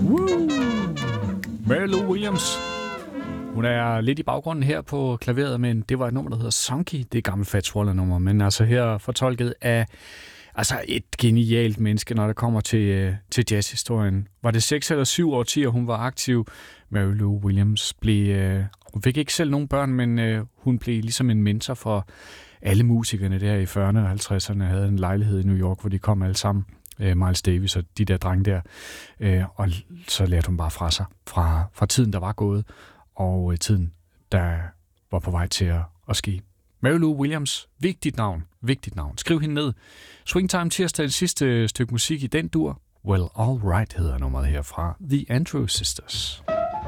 Mary Lou Williams. Hun er lidt i baggrunden her på klaveret, men det var et nummer, der hedder Sonky. Det er et gammelt Fats Waller-nummer, men altså her fortolket af et genialt menneske, når det kommer til jazzhistorien. Var det 6 eller 7 årtier, hun var aktiv? Mary Lou Williams hun fik ikke selv nogen børn, men hun blev ligesom en mentor for alle musikerne der i 40'erne og 50'erne. Havde en lejlighed i New York, hvor de kom alle sammen. Miles Davis og de der drenge der. Og så lærte hun bare fra sig. Fra tiden, der var gået, og tiden, der var på vej til at ske. Mary Lou Williams, vigtigt navn. Skriv hende ned. Swingtime tirsdag, det sidste stykke musik i den dur. Well, All Right hedder nummeret her fra The Andrews Sisters.